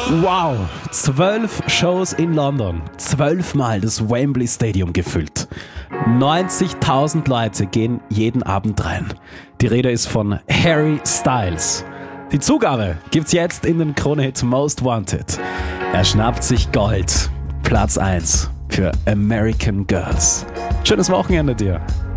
Wow, 12 Shows in London, 12-mal das Wembley Stadium gefüllt. 90.000 Leute gehen jeden Abend rein. Die Rede ist von Harry Styles. Die Zugabe gibt's jetzt in den Krone-Hit Most Wanted. Er schnappt sich Gold. Platz 1 für American Girls. Schönes Wochenende dir.